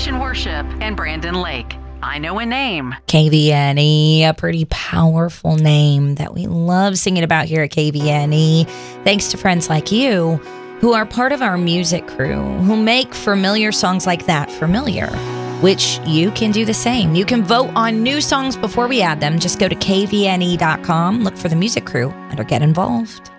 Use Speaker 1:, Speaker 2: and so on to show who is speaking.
Speaker 1: Restoration Worship, and Brandon Lake. I Know a Name.
Speaker 2: KVNE, a pretty powerful name that we love singing about here at KVNE. Thanks to friends like you who are part of our music crew, who make familiar songs like that familiar, which you can do the same. You can vote on new songs before we add them. Just go to kvne.com, look for the music crew, and or get involved.